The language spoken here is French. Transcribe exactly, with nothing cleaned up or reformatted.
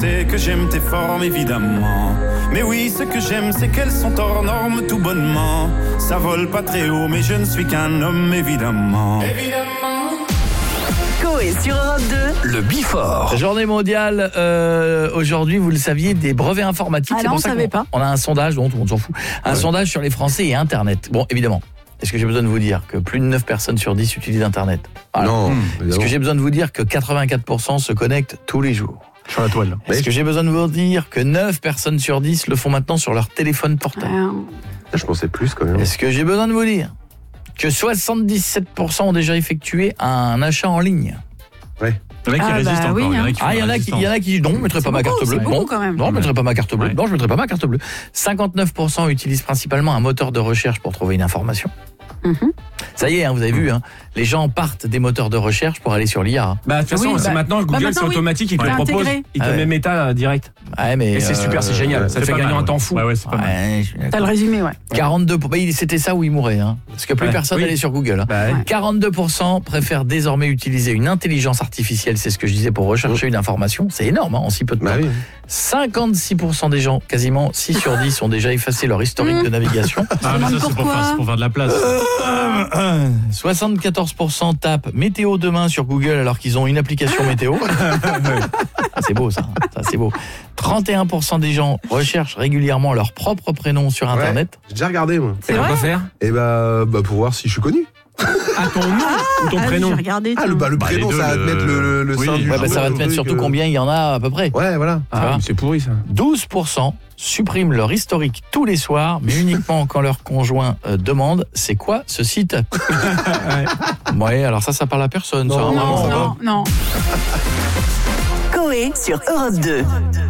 sais que j'aime tes formes, évidemment. Mais oui, ce que j'aime, c'est qu'elles sont hors normes tout bonnement. Ça vole pas très haut, mais je ne suis qu'un homme, évidemment. Évidemment. Coé sur Europe deux. Le Before. Journée mondiale, euh, aujourd'hui, vous le saviez, des brevets informatiques. Ah c'est non, pour on ça savait qu'on- pas. On a un sondage, dont on s'en fout. Un Ouais. sondage sur les Français et Internet. Bon, évidemment. Est-ce que j'ai besoin de vous dire que plus de neuf personnes sur dix utilisent Internet? Voilà. Non, Est-ce évidemment. que j'ai besoin de vous dire que quatre-vingt-quatre pour cent se connectent tous les jours? Sur la toile. Est-ce que j'ai besoin de vous dire que neuf personnes sur dix le font maintenant sur leur téléphone portable? Ah, Je pensais plus quand même. Est-ce que j'ai besoin de vous dire que soixante-dix-sept pour cent ont déjà effectué un achat en ligne? Il y en a qui Ah, résistent bah encore. oui, il y en a hein. qui font Ah, il y en la a qui, il y en résistance. a qui, non, je ne mettrai C'est pas ma beaucoup, carte bleue. c'est beaucoup Non, quand même. non, je ne mettrai pas ma carte bleue. Ouais. Non, je ne mettrai pas ma carte bleue. cinquante-neuf pour cent utilisent principalement un moteur de recherche pour trouver une information. mhm. Ça y est, hein, vous avez vu, hein, les gens partent des moteurs de recherche pour aller sur l'I A. hein. Bah, de toute façon, Oui, c'est bah- maintenant, Google, maintenant, c'est oui. automatique, il te C'est le propose. intégré. Il te Ah ouais. met méta euh, direct. Ouais, mais Et c'est euh, super, c'est génial. Ça c'est fait pas gagner mal, un temps ouais. fou. Ouais, ouais, c'est pas mal. Ouais, je suis T'as le d'accord. résumé, ouais. quarante-deux pour cent, bah, c'était ça où il mourait, hein, parce que plus Ouais. personne Oui. n'allait sur Google. hein. Bah, ouais. quarante-deux pour cent préfèrent désormais utiliser une intelligence artificielle, c'est ce que je disais, pour rechercher une information. C'est énorme, hein, en si peu de temps. Bah oui. cinquante-six pour cent des gens, quasiment six sur dix, ont déjà effacé leur historique de navigation. Ah, mais ça, c'est pour Pourquoi faire, c'est pour faire de la place. soixante-quatorze pour cent tapent météo demain sur Google alors qu'ils ont une application météo. Ah, c'est beau ça, ça c'est beau. trente et un pour cent des gens recherchent régulièrement leur propre prénom sur Ouais. Internet. J'ai déjà regardé moi. C'est Et vrai quoi faire? Et bah, bah pour voir si je suis connu. Ah, ton nom ou ton Ah, prénom? J'ai regardé. Ah le, bah, le Bah, prénom les deux, ça va te le- mettre le, le, le oui. sein du Ouais, bah, ça va te le mettre truc, surtout euh, combien il y en a à peu près. Ouais voilà. Ah, mais c'est pourri ça. douze pour cent suppriment leur historique tous les soirs, mais uniquement quand leur conjoint euh, demande c'est quoi ce site. Ouais, alors ça, ça parle à personne. ça, Non, hein, Non, vraiment. non, non. Coé sur Europe deux.